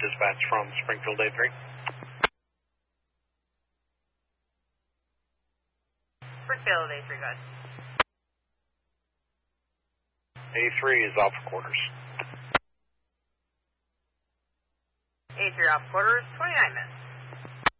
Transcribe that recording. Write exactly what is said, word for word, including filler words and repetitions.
dispatch from Springfield A three. Springfield A three, guys. A three is off quarters. A three off quarters, twenty-nine minutes.